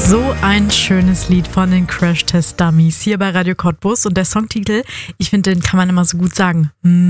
So ein schönes Lied von den Crash Test Dummies hier bei Radio Cottbus. Und der Songtitel, ich finde, den kann man immer so gut sagen.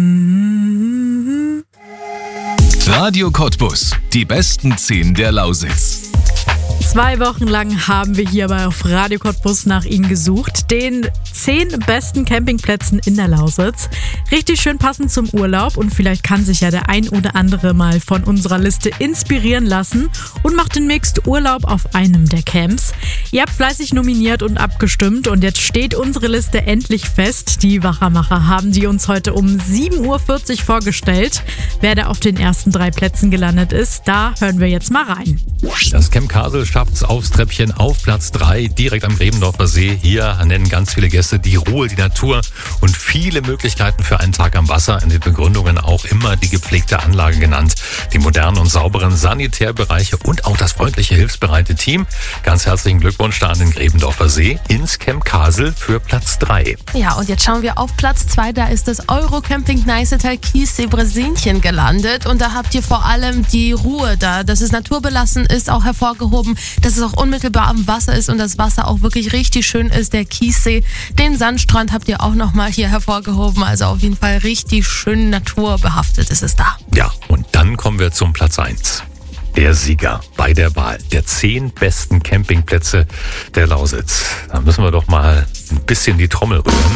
Radio Cottbus, die besten 10 der Lausitz. 2 Wochen lang haben wir hierbei auf Radio Cottbus nach Ihnen gesucht, den 10 besten Campingplätzen in der Lausitz. Richtig schön passend zum Urlaub und vielleicht kann sich ja der ein oder andere mal von unserer Liste inspirieren lassen und macht demnächst Urlaub auf einem der Camps. Ihr habt fleißig nominiert und abgestimmt und jetzt steht unsere Liste endlich fest. Die Wachermacher haben die uns heute um 7.40 Uhr vorgestellt. Wer da auf den ersten 3 Plätzen gelandet ist, da hören wir jetzt mal rein. Das Camp Kasel schafft's aufs Treppchen auf Platz 3, direkt am Gräbendorfer See. Hier nennen ganz viele Gäste die Ruhe, die Natur und viele Möglichkeiten für einen Tag am Wasser. In den Begründungen auch immer die gepflegte Anlage genannt, die modernen und sauberen Sanitärbereiche und auch das freundliche, hilfsbereite Team. Ganz herzlichen Glückwunsch da an den Gräbendorfer See ins Camp Kasel für Platz 3. Ja, und jetzt schauen wir auf Platz 2. Da ist das Euro-Camping Neißetal Kiessee Bresinchen gelandet. Und da habt ihr vor allem die Ruhe da, dass es naturbelassen ist, auch hervorgehoben, dass es auch unmittelbar am Wasser ist und das Wasser auch wirklich richtig schön ist, der Kiessee. Den Sandstrand habt ihr auch nochmal hier hervorgehoben, also auf jeden Fall richtig schön naturbehaftet ist es da. Ja, und dann kommen wir zum Platz 1. Der Sieger bei der Wahl der 10 besten Campingplätze der Lausitz. Da müssen wir doch mal ein bisschen die Trommel rühren.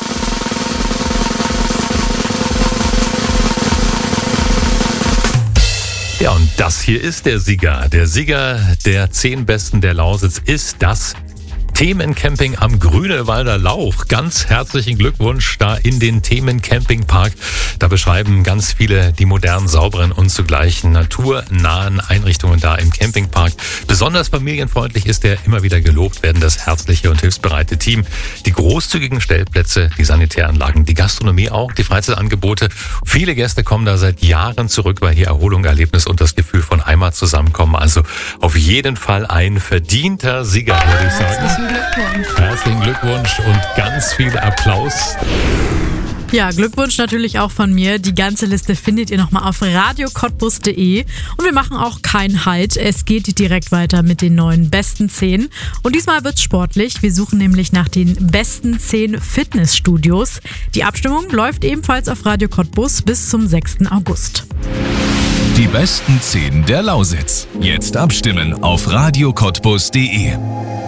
Ja, und das hier ist der Sieger. Der Sieger der 10 Besten der Lausitz ist das Themencamping am Grünewalder Lauch. Ganz herzlichen Glückwunsch da in den Themencampingpark. Da beschreiben ganz viele die modernen, sauberen und zugleich naturnahen Einrichtungen da im Campingpark. Besonders familienfreundlich ist der, immer wieder gelobt werden das herzliche und hilfsbereite Team. Die großzügigen Stellplätze, die Sanitäranlagen, die Gastronomie auch, die Freizeitangebote. Viele Gäste kommen da seit Jahren zurück, weil hier Erholung, Erlebnis und das Gefühl von Heimat zusammenkommen. Also auf jeden Fall ein verdienter Sieger, würde ich sagen. Herzlichen Glückwunsch und ganz viel Applaus. Ja, Glückwunsch natürlich auch von mir. Die ganze Liste findet ihr nochmal auf radiocottbus.de. Und wir machen auch keinen Halt. Es geht direkt weiter mit den neuen besten 10. Und diesmal wird's sportlich. Wir suchen nämlich nach den besten 10 Fitnessstudios. Die Abstimmung läuft ebenfalls auf Radio Cottbus bis zum 6. August. Die besten 10 der Lausitz. Jetzt abstimmen auf radiocottbus.de.